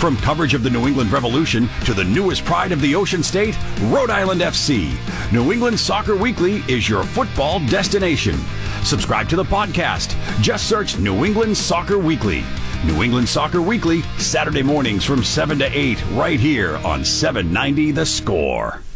From coverage of the New England Revolution to the newest pride of the Ocean State, Rhode Island FC, New England Soccer Weekly is your football destination. Subscribe to the podcast. Just search New England Soccer Weekly. New England Soccer Weekly, Saturday mornings from 7 to 8, right here on 790 The Score.